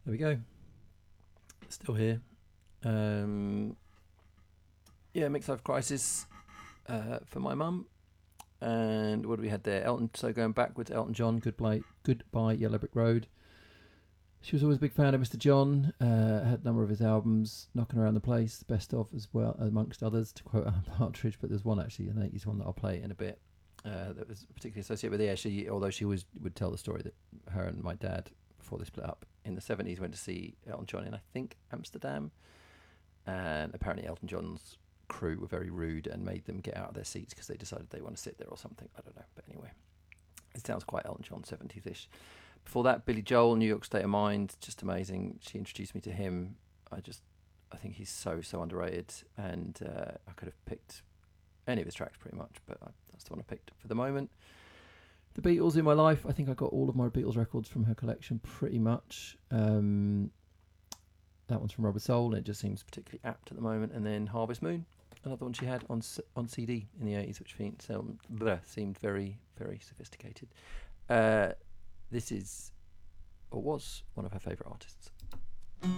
There we go. Still here. Mixed Life Crisis for my mum. And what do we had there? So going backwards, Elton John, Goodbye Yellow Brick Road. She was always a big fan of Mr. John. Had a number of his albums, Knocking Around the Place, Best Of as well, amongst others, to quote Alan Partridge. But there's one actually, an 80s one that I'll play in a bit, that was particularly associated with it. Although she would tell the story that her and my dad, before they split up in the 70s, went to see Elton John in, I think, Amsterdam. And apparently Elton John's crew were very rude and made them get out of their seats because they decided they want to sit there or something. I don't know. But anyway, it sounds quite Elton John 70s-ish. Before that, Billy Joel, New York State of Mind, just amazing. She introduced me to him. I think he's so underrated, and I could have picked any of his tracks pretty much, but that's the one I picked for the moment. The Beatles in my life. I think I got all of my Beatles records from her collection pretty much. That one's from Rubber Soul, and it just seems particularly apt at the moment. And then Harvest Moon, another one she had on CD in the 80s, which seemed very, very sophisticated. This is, or was, one of her favourite artists.